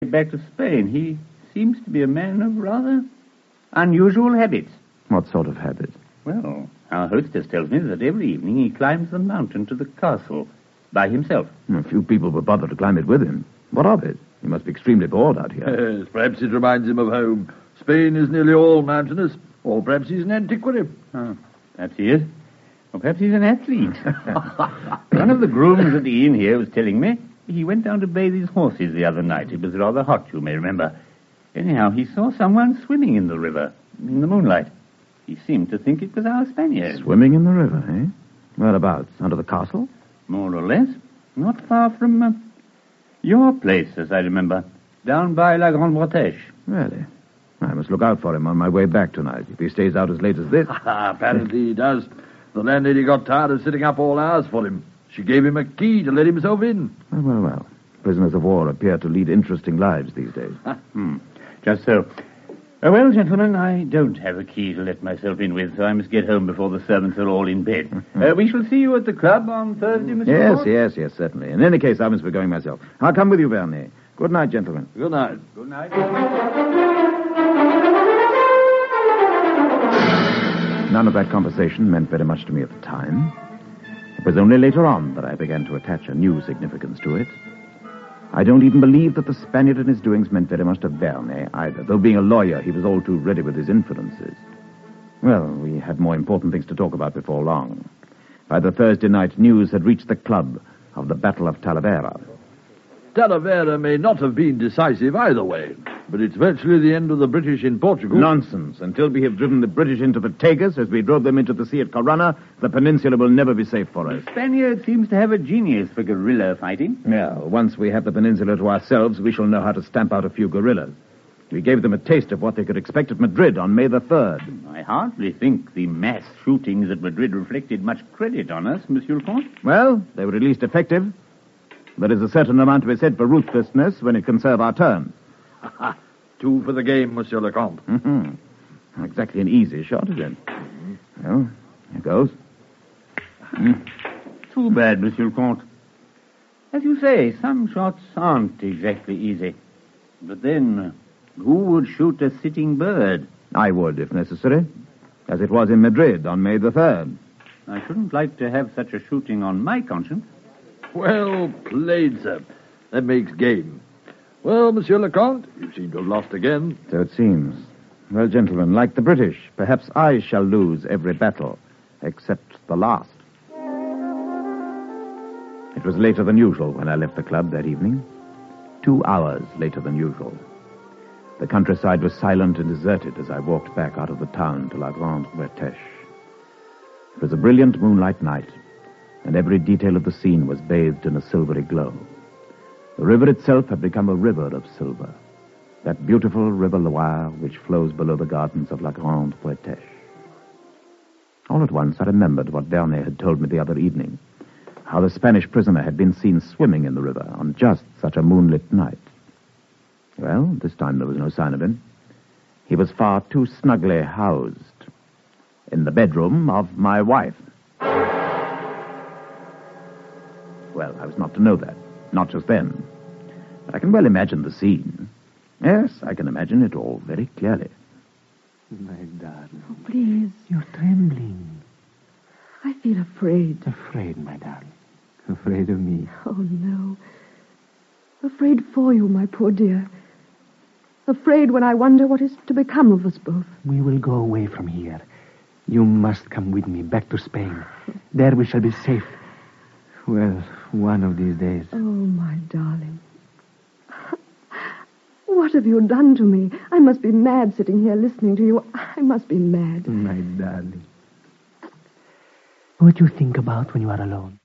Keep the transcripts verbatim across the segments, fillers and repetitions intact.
back to Spain. He seems to be a man of rather unusual habits. What sort of habits? Well, our hostess tells me that every evening he climbs the mountain to the castle by himself. A few people would bother to climb it with him. What of it? He must be extremely bored out here. Yes, perhaps it reminds him of home. Spain is nearly all mountainous. Or perhaps he's an antiquary. Oh, perhaps he is. Or perhaps he's an athlete. One of the grooms at the inn here was telling me he went down to bathe his horses the other night. It was rather hot, you may remember. Anyhow, he saw someone swimming in the river in the moonlight. He seemed to think it was our Spaniard. Swimming in the river, eh? Whereabouts? Under the castle? More or less. Not far from uh, your place, as I remember. Down by La Grande Bretèche. Really? I must look out for him on my way back tonight, if he stays out as late as this. Apparently he does. The landlady got tired of sitting up all hours for him. She gave him a key to let himself in. Well, well, well. Prisoners of war appear to lead interesting lives these days. hmm. Just so. Uh, well, gentlemen, I don't have a key to let myself in with, so I must get home before the servants are all in bed. uh, we shall see you at the club on Thursday, Monsieur Yes, Ford? yes, yes, certainly. In any case, I must be going myself. I'll come with you, Vernet. Good night, gentlemen. Good night. Good night. None of that conversation meant very much to me at the time. It was only later on that I began to attach a new significance to it. I don't even believe that the Spaniard and his doings meant very much to Vernet either, though being a lawyer, he was all too ready with his inferences. Well, we had more important things to talk about before long. By the Thursday night, news had reached the club of the Battle of Talavera. Talavera may not have been decisive either way, but it's virtually the end of the British in Portugal. Nonsense. Until we have driven the British into the Tagus, as we drove them into the sea at Corunna, the peninsula will never be safe for us. The Spaniard seems to have a genius for guerrilla fighting. Yeah, once we have the peninsula to ourselves, we shall know how to stamp out a few guerrillas. We gave them a taste of what they could expect at Madrid on May the third. I hardly think the mass shootings at Madrid reflected much credit on us, Monsieur le Comte. Well, they were at least effective. There is a certain amount to be said for ruthlessness when it can serve our turn. Two for the game, Monsieur le Comte. Mm-hmm. Not exactly an easy shot, is it? Mm-hmm. Well, here goes. Mm. Too bad, Monsieur le Comte. As you say, some shots aren't exactly easy. But then, who would shoot a sitting bird? I would, if necessary. As it was in Madrid on May the third. I shouldn't like to have such a shooting on my conscience. Well played, sir. That makes game. Well, Monsieur le Comte, you seem to have lost again. So it seems. Well, gentlemen, like the British, perhaps I shall lose every battle, except the last. It was later than usual when I left the club that evening. Two hours later than usual. The countryside was silent and deserted as I walked back out of the town to La Grande Bretèche. It was a brilliant moonlight night, and every detail of the scene was bathed in a silvery glow. The river itself had become a river of silver, that beautiful river Loire which flows below the gardens of La Grande Bretèche. All at once I remembered what Vernet had told me the other evening, how the Spanish prisoner had been seen swimming in the river on just such a moonlit night. Well, this time there was no sign of him. He was far too snugly housed in the bedroom of my wife. Well, I was not to know that. Not just then. But I can well imagine the scene. Yes, I can imagine it all very clearly. My darling. Oh, please. You're trembling. I feel afraid. Afraid, my darling. Afraid of me. Oh, no. Afraid for you, my poor dear. Afraid when I wonder what is to become of us both. We will go away from here. You must come with me back to Spain. There we shall be safe. Well, one of these days. Oh, my darling. What have you done to me? I must be mad sitting here listening to you. I must be mad. My darling. What do you think about when you are alone?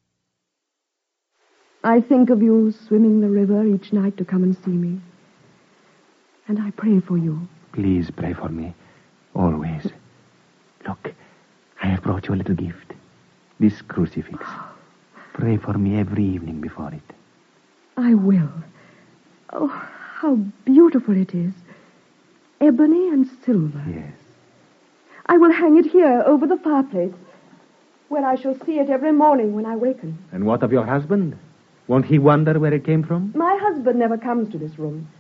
I think of you swimming the river each night to come and see me. And I pray for you. Please pray for me. Always. Look, I have brought you a little gift. This crucifix. Pray for me every evening before it. I will. Oh, how beautiful it is. Ebony and silver. Yes. I will hang it here over the fireplace, where I shall see it every morning when I waken. And what of your husband? Won't he wonder where it came from? My husband never comes to this room.